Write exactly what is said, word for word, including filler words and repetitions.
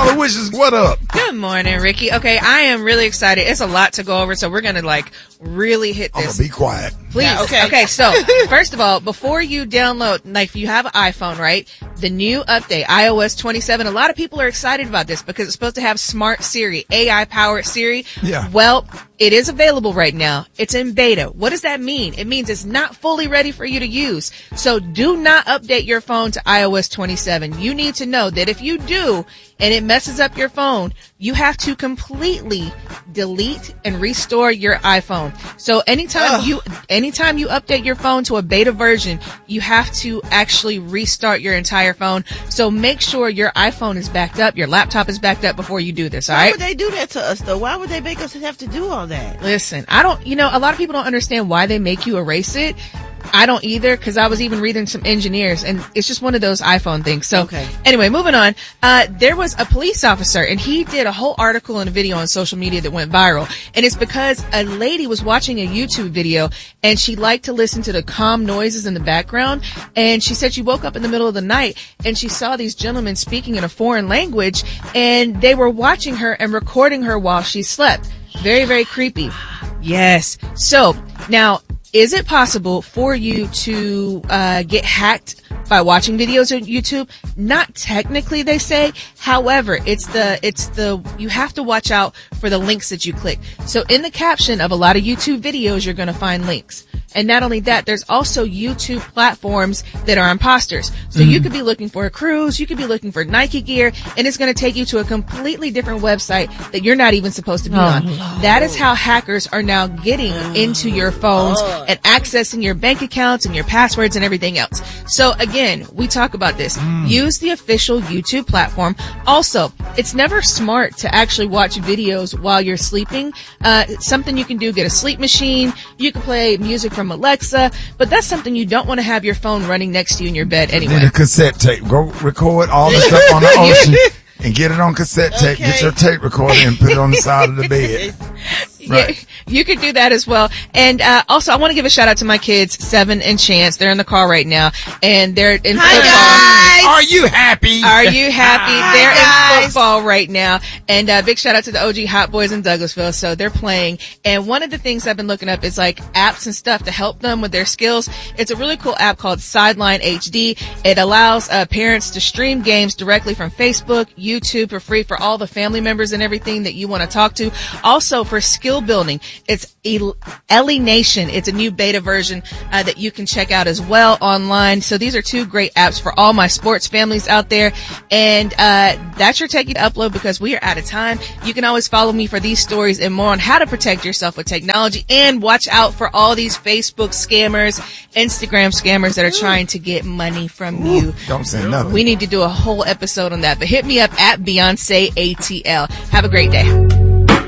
Aloysius, what up? Good morning, Ricky. Okay, I am really excited. It's a lot to go over, so we're gonna like really hit this. I'm gonna be quiet. Please. Yeah, okay. Okay, so first of all, before you download, like if you have an iPhone, right? The new update, i O S twenty-seven, a lot of people are excited about this because it's supposed to have smart Siri, A I powered Siri. Yeah. Well, it is available right now. It's in beta. What does that mean? It means it's not fully ready for you to use. So do not update your phone to i O S twenty-seven. You need to know that if you do and it messes up your phone, you have to completely delete and restore your iPhone. So anytime Ugh. you anytime you update your phone to a beta version, you have to actually restart your entire phone. So make sure your iPhone is backed up, your laptop is backed up before you do this, all Why right? would they do that to us, though? Why would they make us have to do all that? Listen, I don't, you know, a lot of people don't understand why they make you erase it. I don't either, because I was even reading some engineers, and it's just one of those iPhone things. So Okay. anyway, moving on. Uh, there was a police officer, and he did a whole article and a video on social media that went viral. And it's because a lady was watching a YouTube video, and she liked to listen to the calm noises in the background. And she said she woke up in the middle of the night, and she saw these gentlemen speaking in a foreign language, and they were watching her and recording her while she slept. Very, very creepy. Yes. So now, is it possible for you to uh get hacked by watching videos on YouTube? Not technically, they say. However, it's the it's the you have to watch out for the links that you click. So in the caption of a lot of YouTube videos, you're going to find links. And not only that, there's also YouTube platforms that are imposters. So mm. you could be looking for a cruise, you could be looking for Nike gear, and it's going to take you to a completely different website that you're not even supposed to be oh, on. No. That is how hackers are now getting into your phones oh. and accessing your bank accounts and your passwords and everything else. So again, we talk about this. Mm. Use the official YouTube platform. Also, it's never smart to actually watch videos while you're sleeping. Uh, something you can do, get a sleep machine. You can play music from Alexa, but that's something you don't want to have your phone running next to you in your bed anyway. Need a cassette tape. Go record all the stuff on the ocean and get it on cassette tape. Okay. Get your tape recorder and put it on the side of the bed. Right. Yeah, you could do that as well. And uh also, I want to give a shout out to my kids, Seven and Chance. They're in the car right now, and they're in Hi football. Guys. Are you happy? Are you happy? Hi they're guys. in football right now. And uh big shout out to the O G Hot Boys in Douglasville. So they're playing. And one of the things I've been looking up is like apps and stuff to help them with their skills. It's a really cool app called Sideline H D. It allows uh parents to stream games directly from Facebook, YouTube for free for all the family members and everything that you want to talk to. Also for skill building, it's Ellie Nation. It's a new beta version uh, that you can check out as well online. So these are two great apps for all my sports families out there. And uh that's your techie to upload because we are out of time. You can always follow me for these stories and more on how to protect yourself with technology, and watch out for all these Facebook scammers, Instagram scammers that are trying to get money from Ooh, you. Don't say nothing. We need to do a whole episode on that. But hit me up at Beyonce A T L. Have a great day.